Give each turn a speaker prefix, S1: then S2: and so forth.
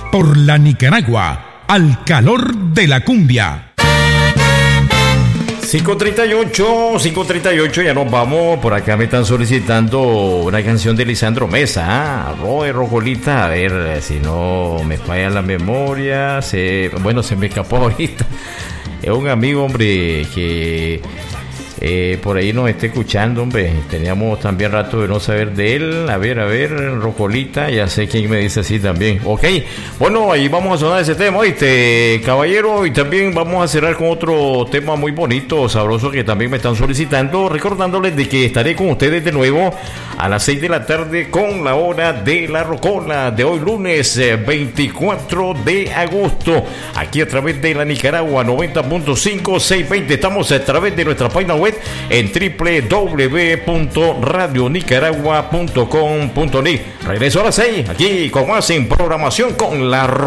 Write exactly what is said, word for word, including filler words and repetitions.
S1: por la Nicaragua, al calor de la cumbia.
S2: cinco treinta y ocho, cinco treinta y ocho, ya nos vamos. Por acá me están solicitando una canción de Lisandro Mesa, ¿ah? Roe Rojolita, a ver si no me falla la memoria. Se, bueno, se me escapó ahorita. Es un amigo, hombre, que eh, por ahí nos está escuchando, hombre. Teníamos también rato de no saber de él. A ver, a ver, Rojolita, ya sé quién me dice así también. Ok, bueno, ahí vamos a sonar ese tema, ¿oíste, caballero? Y también vamos a cerrar con otro tema muy bonito, sabroso, que también me están solicitando, recordándoles de que estaré con ustedes de nuevo a las seis de la tarde con la hora de la rocola de hoy lunes veinticuatro de agosto, aquí a través de la Nicaragua noventa punto cinco, seiscientos veinte. Estamos a través de nuestra página web en doble u doble u doble u punto radio nicaragua punto com punto ni. Regreso a las seis, aquí con más en programación con la rocola.